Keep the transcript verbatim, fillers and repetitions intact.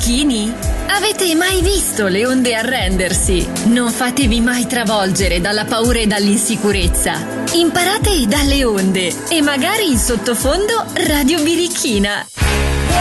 birichini? Avete mai visto le onde arrendersi? Non fatevi mai travolgere dalla paura e dall'insicurezza. Imparate dalle onde e magari in sottofondo Radio Birichina.